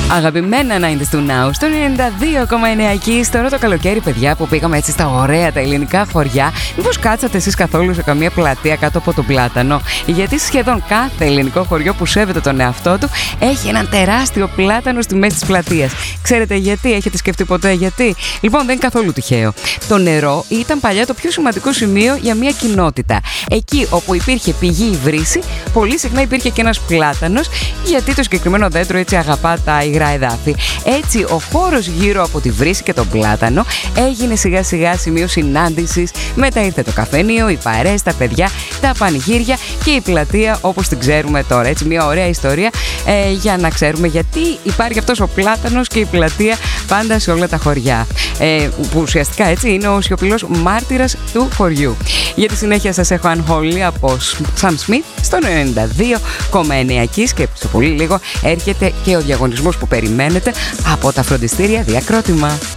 Αγαπημένα 90's του Now στο 92,9 εκεί στο όλο το καλοκαίρι, παιδιά, που πήγαμε έτσι στα ωραία τα ελληνικά χωριά. Μήπως κάτσατε εσείς καθόλου σε καμία πλατεία κάτω από τον πλάτανο? Γιατί σχεδόν κάθε ελληνικό χωριό που σέβεται τον εαυτό του έχει έναν τεράστιο πλάτανο στη μέση της πλατείας. Ξέρετε γιατί? Έχετε σκεφτεί ποτέ γιατί? Λοιπόν, δεν είναι καθόλου τυχαίο. Το νερό ήταν παλιά το πιο σημαντικό σημείο για μια κοινότητα. Εκεί όπου υπήρχε πηγή ή βρύση, πολύ συχνά υπήρχε και ένας πλάτανος, γιατί το συγκεκριμένο δέντρο έτσι αγαπά τα υγρά εδάφη. Έτσι, ο χώρος γύρω από τη βρύση και τον πλάτανο έγινε σιγά σιγά σημείο συνάντησης. Μετά ήρθε το καφενείο, οι παρέες, τα παιδιά, τα πανηγύρια και η πλατεία όπως την ξέρουμε τώρα. Έτσι, μια ωραία ιστορία για να ξέρουμε γιατί υπάρχει αυτός ο πλάτανος και η πλατεία πάντα σε όλα τα χωριά. Που ουσιαστικά έτσι είναι ο σιωπηλός μάρτυρας του χωριού. Για τη συνέχεια σας έχω Unholy από Sam Smith στο 92,9 Kiss και σε πολύ λίγο έρχεται και ο διαγωνισμός που περιμένετε από τα φροντιστήρια Διακρότημα.